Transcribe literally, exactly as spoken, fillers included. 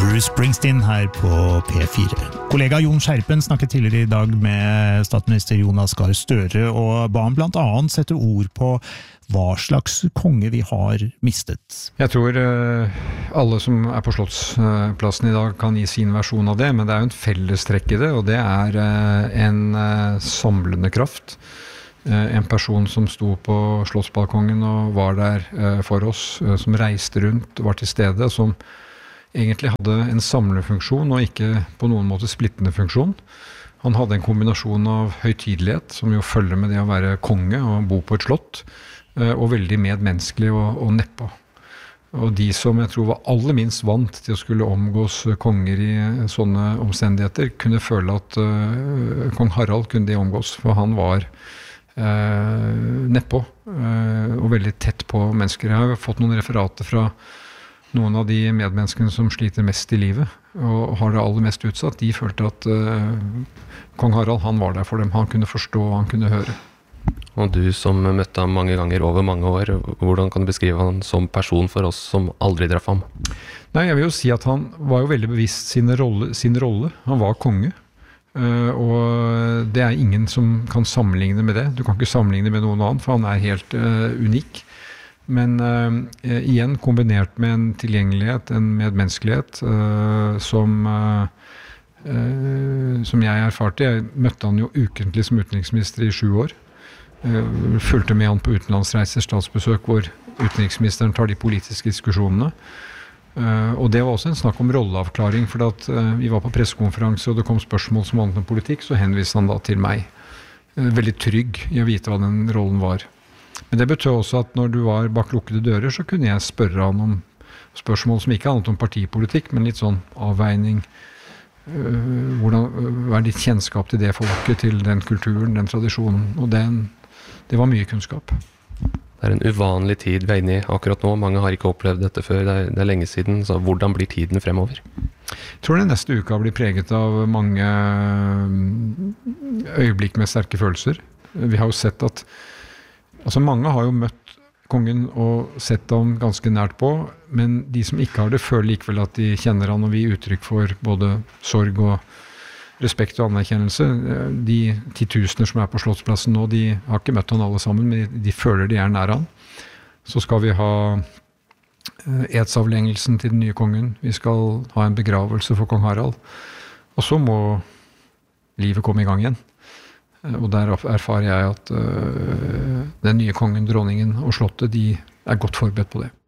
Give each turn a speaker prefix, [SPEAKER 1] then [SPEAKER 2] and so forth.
[SPEAKER 1] Bruce Springsteen her på P fire. Kollega Jon Skjerpen snakket tidligere i dag med statsminister Jonas Gahr Støre og ba han blant annet sette ord på hva slags konge vi har mistet.
[SPEAKER 2] Jeg tror uh, alle som er på Slottsplassen i dag kan gi sin versjon av det, men det er jo en fellestrekk i det, og det er uh, en uh, samlende kraft. Uh, en person som sto på Slottsbalkongen og var der uh, for oss, uh, som reiste rundt, var til stede, som egentlig hadde en samlefunksjon og ikke på noen måte splittende funksjon. Han hadde en kombinasjon av høytidelighet, som jo følger med det å være konge og bo på et slott, og veldig medmenneskelig og, og nedpå. Og de som jeg tror var aller minst vant til å skulle omgås konger i sånne omstendigheter, kunne føle at uh, kong Harald kunne de omgås, for han var uh, nedpå uh, og veldig tett på mennesker. Jeg har fått noen referater fra noen av de medmenneskene som sliter mest i livet og har det aller mest utsatt. De følte at uh, kong Harald, han var der for dem. Han kunne forstå, han kunne høre.
[SPEAKER 3] Og du som møtte ham mange ganger over mange år, hvordan kan du beskrive han som person for oss som aldri traff ham?
[SPEAKER 2] Nei, jeg vil jo si at han var jo veldig bevisst sin rolle. Sin rolle. Han var konge. Uh, og det er ingen som kan sammenligne med det. Du kan ikke sammenligne med noen annen, for han er helt uh, unik. Men uh, igjen kombinert med en tilgjengelighet, en medmenneskelighet uh, som, uh, uh, som jeg erfarte. Jeg møtte han jo ukentlig som utenriksminister i sju år. Uh, fulgte med han på utenlandsreiser, statsbesøk, hvor utenriksministeren tar de politiske diskusjonene. Uh, og det var også en snakk om rolleavklaring, for at uh, vi var på pressekonferanse og det kom spørsmål som handlet om politikk, så henviste han da til meg. Uh, veldig trygg i å vite hva den rollen var. Men det betød også at når du var bak lukkede dører, så kunne jeg spørre han om spørsmål som ikke handlet om partipolitikk, men litt sånn avveining. Uh, hvordan, hva er ditt kjennskap til det folket, til den kulturen, den tradisjonen? Og den, det var mye kunnskap.
[SPEAKER 3] Det er en uvanlig tid vi er inne i akkurat nå. Mange har ikke opplevd dette før. Det er, det er lenge siden. Så hvordan blir tiden fremover?
[SPEAKER 2] Jeg tror den neste uka blir preget av mange øyeblikk med sterke følelser. Vi har jo sett at Altså mange har jo møtt kongen og sett ham ganske nært på, men de som ikke har det, føler likevel at de kjenner han, og vi gir uttrykk for både sorg og respekt og anerkjennelse. De titusener som er på Slottsplassen nå, de har ikke møtt han alle sammen, men de føler de er nær han. Så skal vi ha edsavlengelsen til den nye kongen. Vi skal ha en begravelse for kong Harald. Og så må livet komme i gang igjen. Og der erfarer jeg at uh, den nye kongen, dronningen og slottet, de er godt forberedt på det.